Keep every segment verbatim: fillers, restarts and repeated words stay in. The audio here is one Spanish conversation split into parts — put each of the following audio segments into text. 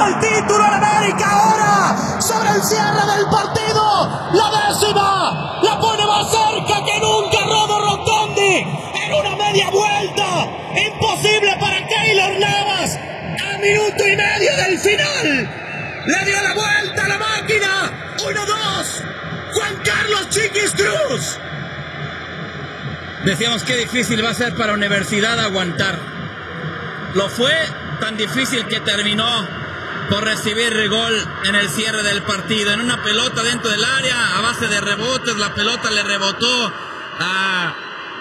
el título en América ahora, sobre el cierre del partido, la décima, la pone más cerca que nunca Rodo Rotondi, en una media vuelta, imposible para Keylor Navas, a minuto y medio del final, le dio la vuelta a la máquina, uno dos, Juan Carlos Chiquis Cruz. Decíamos qué difícil va a ser para Universidad aguantar. Lo fue tan difícil que terminó por recibir el gol en el cierre del partido. En una pelota dentro del área, a base de rebotes, la pelota le rebotó a,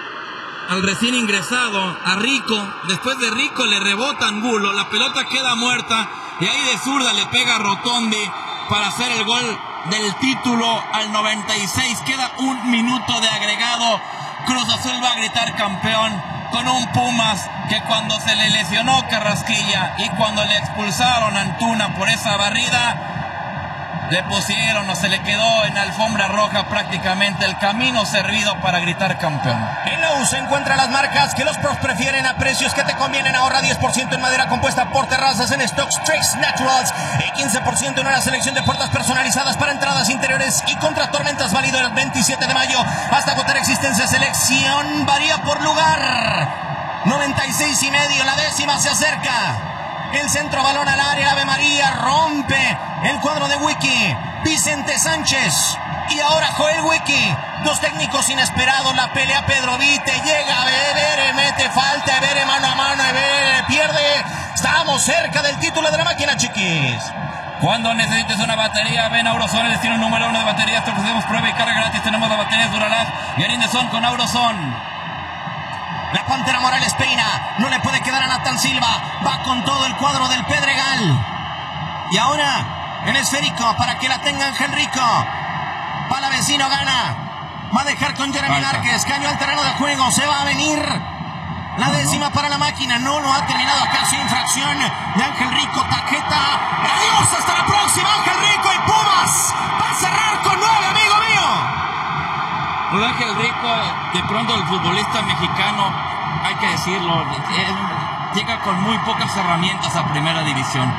al recién ingresado, a Rico. Después de Rico le rebota Angulo, la pelota queda muerta y ahí de zurda le pega a Rotondi para hacer el gol del título al noventa y seis. Queda un minuto de agregado. Cruz Azul va a gritar campeón con un Pumas que cuando se le lesionó Carrasquilla y cuando le expulsaron a Antuna por esa barrida, le pusieron o se le quedó en alfombra roja prácticamente el camino servido para gritar campeón. En la U se encuentran las marcas que los pros prefieren a precios que te convienen. Ahorra diez por ciento en madera compuesta por terrazas en Stocks Trace Naturals y quince por ciento en una selección de puertas personalizadas para entradas interiores y contra tormentas, válido el veintisiete de mayo hasta agotar existencia. Selección varía por lugar. noventa y seis y medio, la décima se acerca. El centro, balón al área, el Ave María rompe el cuadro de Wiki. Vicente Sánchez y ahora Joel Wiki. Dos técnicos inesperados, la pelea Pedro Vite. Llega Ebere, mete falta, Ebere mano a mano, Ebere pierde. Estamos cerca del título de la máquina, Chiquis. Cuando necesites una batería, ven a Auroson, el destino número uno de baterías. Te ofrecemos prueba y carga gratis. Tenemos las baterías Duralast y Arindezón con Auroson. La Pantera Morales peina, no le puede quedar a Nathan Silva, va con todo el cuadro del Pedregal. Y ahora, el esférico para que la tenga Ángel Rico. Palavecino gana, va a dejar con Jeremy Márquez, caño al terreno de juego, se va a venir la décima para la máquina, no lo ha terminado acá, sin infracción de Ángel Rico, tarjeta. Adiós, hasta la próxima, Ángel Rico y Pumas va a cerrar con nueve, amigo mío. Pues Ángel Rico, de pronto el futbolista mexicano, hay que decirlo, él llega con muy pocas herramientas a primera división.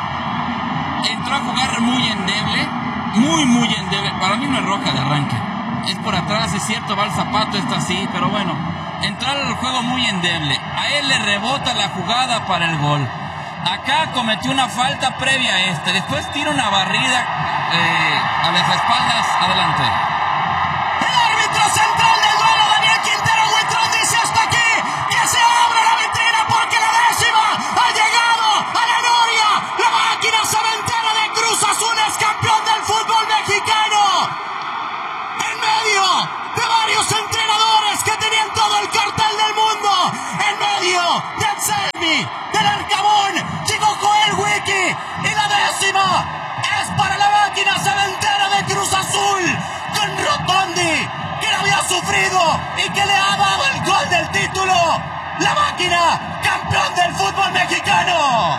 Entró a jugar muy endeble, muy muy endeble. Para mí no es roja de arranque, es por atrás, es cierto, va el zapato, está así, pero bueno, entrar al juego muy endeble. A él le rebota la jugada para el gol. Acá cometió una falta previa a este, después tira una barrida eh, a las espaldas, adelante. Central del duelo, Daniel Quintero Huitrón dice hasta aquí, que se abra la vitrina porque la décima ha llegado a la noria. La máquina cementera de Cruz Azul es campeón del fútbol mexicano. En medio de varios entrenadores que tenían todo el cartel del mundo, en medio de Anselmi, del Arcamón, llegó Joel Wiki y la décima es para la máquina cementera de Cruz Azul con Rotondi, que la había sufrido y que le ha dado el gol del título. La máquina, campeón del fútbol mexicano.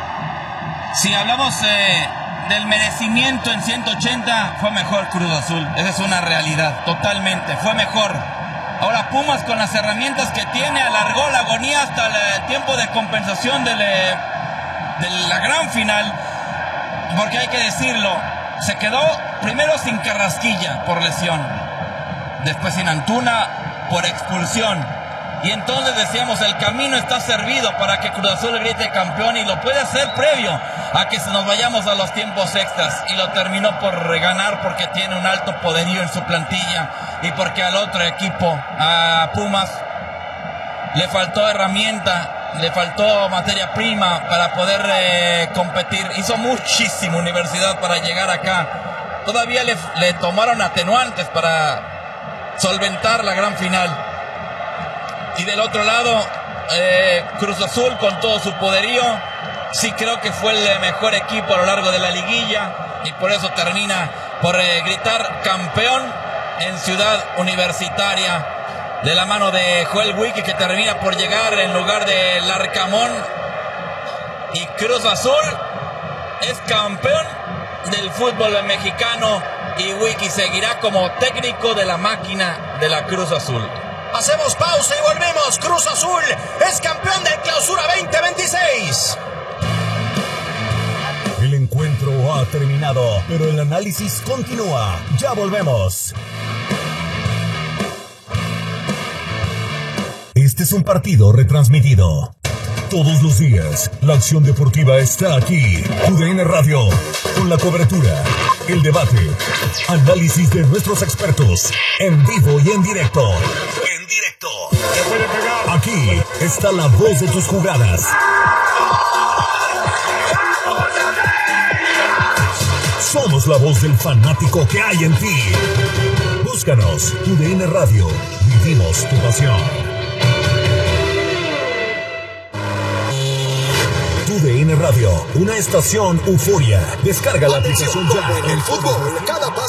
Si hablamos eh, del merecimiento en ciento ochenta, fue mejor Cruz Azul. Esa es una realidad, totalmente, fue mejor. Ahora Pumas, con las herramientas que tiene, alargó la agonía hasta el tiempo de compensación de, le, de la gran final, porque hay que decirlo, se quedó primero sin Carrasquilla por lesión, después sin Antuna por expulsión, y entonces decíamos, el camino está servido para que Cruz Azul grite campeón, y lo puede hacer previo a que nos vayamos a los tiempos extras, y lo terminó por ganar porque tiene un alto poderío en su plantilla y porque al otro equipo, a Pumas, le faltó herramienta, le faltó materia prima para poder eh, competir. Hizo muchísimo Universidad para llegar acá, todavía le, le tomaron atenuantes para solventar la gran final. Y del otro lado, eh, Cruz Azul con todo su poderío, sí creo que fue el mejor equipo a lo largo de la liguilla, y por eso termina por eh, gritar campeón en Ciudad Universitaria, de la mano de Joel Wiki, que termina por llegar en lugar de Larcamón, y Cruz Azul es campeón del fútbol mexicano, y Wiki seguirá como técnico de la máquina de la Cruz Azul. Hacemos pausa y volvemos. Cruz Azul es campeón del Clausura veinte veintiséis. El ha terminado, pero el análisis continúa. Ya volvemos. Este es un partido retransmitido. Todos los días, la acción deportiva está aquí. U D N Radio, con la cobertura, el debate, análisis de nuestros expertos, en vivo y en directo. En directo. Aquí está la voz de tus jugadas. Somos la voz del fanático que hay en ti. Búscanos, U D N Radio. Vivimos tu pasión. U D N Radio, una estación euforia. Descarga la aplicación ya. El fútbol, cada paso.